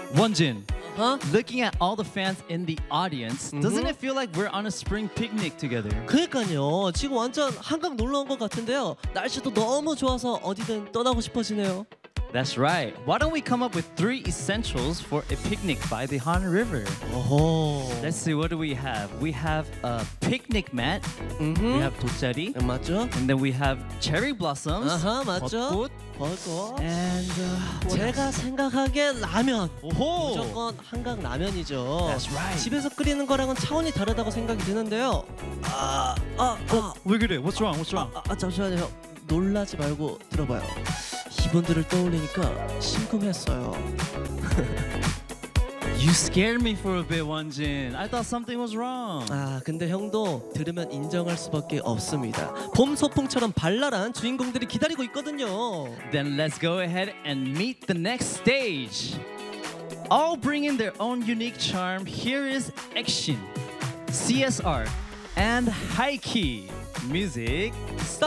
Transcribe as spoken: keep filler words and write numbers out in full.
Wonjin, 어? looking at all the fans in the audience, doesn't it feel like we're on a spring picnic together? 그러니까요. 지금 완전 한강 놀러 온 것 같은데요. 날씨도 너무 좋아서 어디든 떠나고 싶어지네요. That's right. Why don't we come up with three essentials for a picnic by the Han River? 오호. Let's see, what do we have? We have a picnic mat. We 음. have 돗자리. 맞죠? And then we have cherry blossoms. 아하, 맞죠? 벚꽃. 벚꽃. And uh, what 제가 else? 생각하기엔 라면. 오호. 무조건 한강 라면이죠. That's right. 집에서 끓이는 거랑은 차원이 다르다고 생각이 드는데요. 아, 아, 아, 왜 그래? What's wrong? What's wrong? 아, 아 잠시만요. 놀라지 말고 들어봐요. 이분들을 떠올리니까 심쿵했어요. You scared me for a bit, Wonjin. I thought something was wrong. 아, 근데 형도 들으면 인정할 수밖에 없습니다. 봄 소풍처럼 발랄한 주인공들이 기다리고 있거든요. Then let's go ahead and meet the next stage. All bringing their own unique charm. Here is Action, C S R, and High Key. Music. 스타트!